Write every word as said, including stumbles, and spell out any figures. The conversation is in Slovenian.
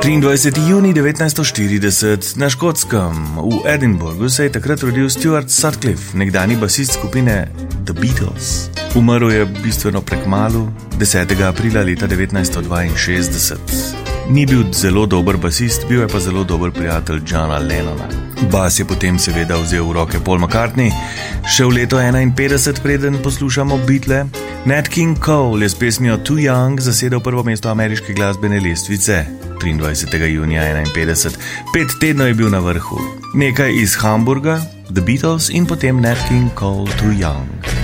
triindvajseti junij devetnajststo štirideset na Škotskem. V Edinburghu se je takrat rodil Stuart Sutcliffe, nekdani basist skupine The Beatles. Umrl je bistveno prekmalu, desetega aprila leta devetnajststo dvainšestdeset. Ni bil zelo dober basist, bil je pa zelo dober prijatelj Johna Lennona. Bas je potem seveda vzel v roke Paul McCartney, še v leto enainpetdeset, preden poslušamo Beatle. Nat King Cole je s pesmijo Too Young zasedel prvo mesto ameriške glasbene lestvice triindvajsetega junija enainpetdeset. Pet tednov je bil na vrhu. Nekaj iz Hamburga, The Beatles in potem Nat King Cole Too Young.